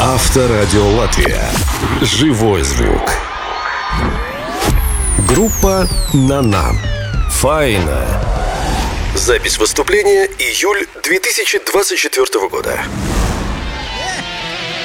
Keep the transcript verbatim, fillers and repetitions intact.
Авторадио Латвия. Живой звук. Группа «Нана». «Файна». Запись выступления июль две тысячи двадцать четвёртого года.